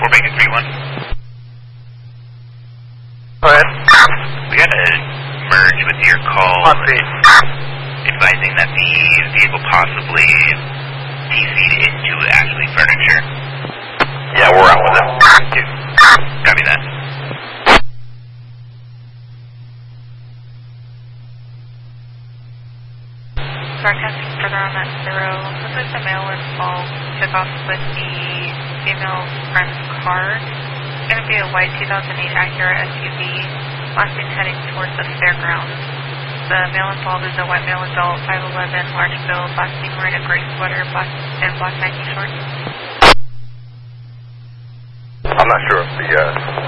Bacon 3-1. Go ahead. We got a merge with your call advising that the vehicle possibly TC'd into Ashley Furniture. Yeah, we're out with it. Thank you. Copy that. Broadcasting further on that 0. Looks like the male involved took off with the female friend's car. It's going to be a white 2008 Acura SUV, last seen heading towards the fairgrounds. The male involved is a white male adult, 5'11", large build, last seen wearing a gray sweater and black Nike shorts. I'm not sure if the